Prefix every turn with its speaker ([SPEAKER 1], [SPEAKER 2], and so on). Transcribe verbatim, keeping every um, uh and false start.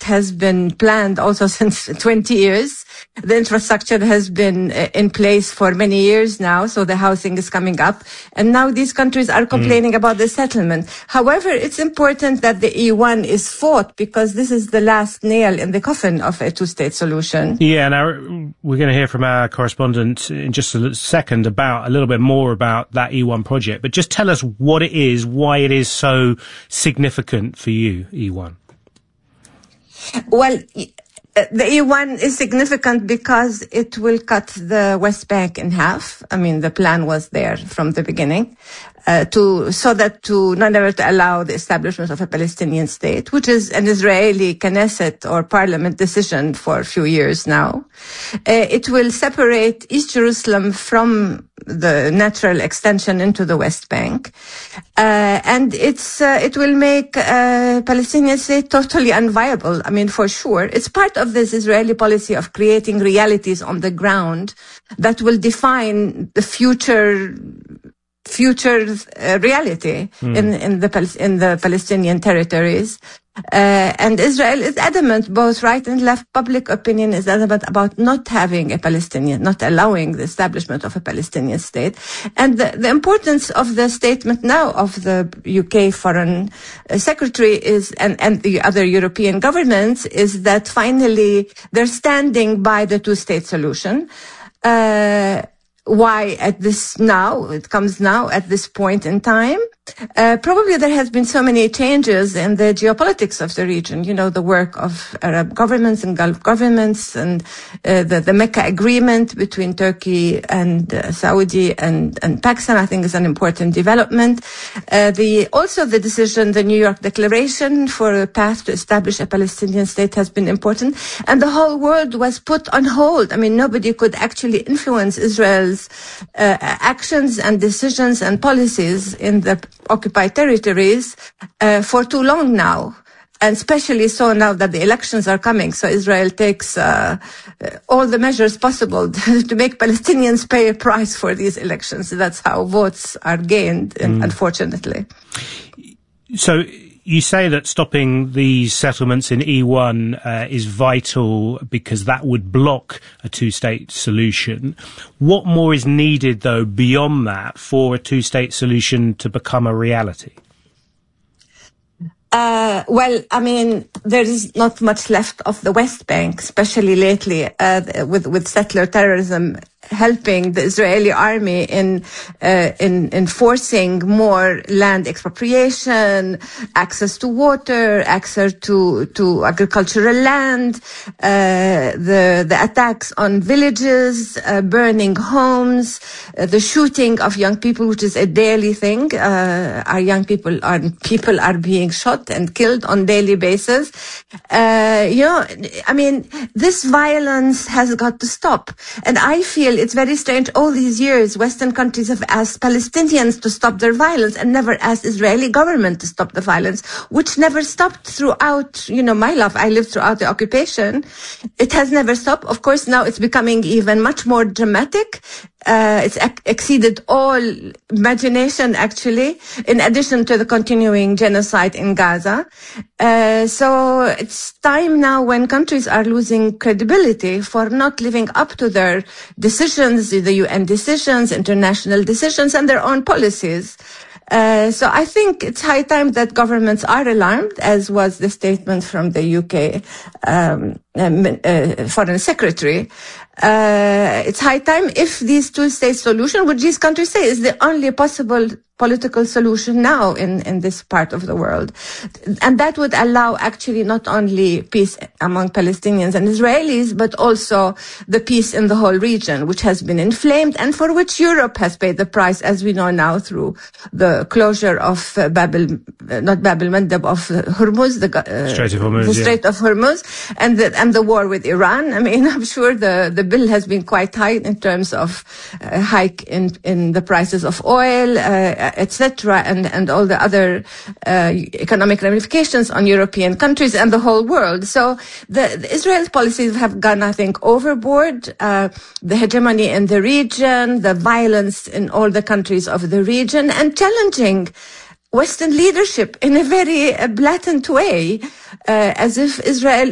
[SPEAKER 1] has been planned also since twenty years. The infrastructure has been in place for many years now, so the housing is coming up. And now these countries are complaining mm. about the settlement. However, it's important that the E one is fought, because this is the last nail in the coffin of a two-state solution.
[SPEAKER 2] Yeah, now we're going to hear from our correspondent in just a second about a little bit more about that E one project. But just tell us what it is, why it is so significant for you, E one.
[SPEAKER 1] Well, the E one is significant because it will cut the West Bank in half. I mean, the plan was there from the beginning, uh, to, so that to not ever to allow the establishment of a Palestinian state, which is an Israeli Knesset or parliament decision for a few years now. Uh, it will separate East Jerusalem from the natural extension into the West Bank. Uh, and it's, uh, it will make uh, Palestinian state totally unviable. I mean, for sure. It's part of this Israeli policy of creating realities on the ground that will define the future future uh, reality mm. in, in the in the Palestinian territories. Uh, and Israel is adamant, both right and left public opinion is adamant about not having a Palestinian, not allowing the establishment of a Palestinian state. And the, the importance of the statement now of the U K Foreign Secretary is, and, and the other European governments, is that finally they're standing by the two-state solution. Uh, Why at this now, it comes now at this point in time? Uh, probably there has been so many changes in the geopolitics of the region. You know, the work of Arab governments and Gulf governments, and uh, the, the Mecca agreement between Turkey and uh, Saudi and, and Pakistan, I think, is an important development. Uh, the, also the decision, the New York Declaration for a path to establish a Palestinian state has been important. And the whole world was put on hold. I mean, nobody could actually influence Israel's uh, actions and decisions and policies in the occupied territories uh, for too long now, and especially so now that the elections are coming. So Israel takes uh, all the measures possible to make Palestinians pay a price for these elections. That's how votes are gained, mm. unfortunately.
[SPEAKER 2] So you say that stopping these settlements in E one uh, is vital because that would block a two-state solution. What more is needed, though, beyond that for a two-state solution to become a reality?
[SPEAKER 1] Uh, well, I mean, there is not much left of the West Bank, especially lately, uh, with, with settler terrorism helping the Israeli army in uh, in enforcing more land expropriation, access to water, access to to agricultural land, uh, the the attacks on villages, uh, burning homes, uh, the shooting of young people, which is a daily thing. Uh, our young people are people are being shot and killed on daily basis. Uh, you know, I mean, this violence has got to stop, and I feel it's very strange. All these years, Western countries have asked Palestinians to stop their violence and never asked Israeli government to stop the violence, which never stopped throughout, you know, my life. I lived throughout the occupation. It has never stopped. Of course, now it's becoming even much more dramatic. Uh, it's ex- exceeded all imagination, actually, in addition to the continuing genocide in Gaza. Uh, so it's time now, when countries are losing credibility for not living up to their decisions, the U N decisions, international decisions, and their own policies. Uh, so I think it's high time that governments are alarmed, as was the statement from the U K um, uh, Foreign Secretary. Uh, it's high time, if these two-state solution, which these countries say is the only possible political solution now in, in this part of the world. And that would allow actually not only peace among Palestinians and Israelis, but also the peace in the whole region, which has been inflamed and for which Europe has paid the price, as we know now, through the closure of uh, Bab el, uh, not Bab el-Mandeb, of uh, Hormuz, the, uh,
[SPEAKER 2] Strait of Hormuz,
[SPEAKER 1] the Strait
[SPEAKER 2] yeah.
[SPEAKER 1] of Hormuz, and the, and the war with Iran. I mean, I'm sure the, the bill has been quite high in terms of uh, hike in, in the prices of oil, uh, et cetera, and, and all the other uh, economic ramifications on European countries and the whole world. So the, the Israel's policies have gone, I think, overboard. Uh, the hegemony in the region, the violence in all the countries of the region, and challenging Western leadership in a very uh, blatant way, uh, as if Israel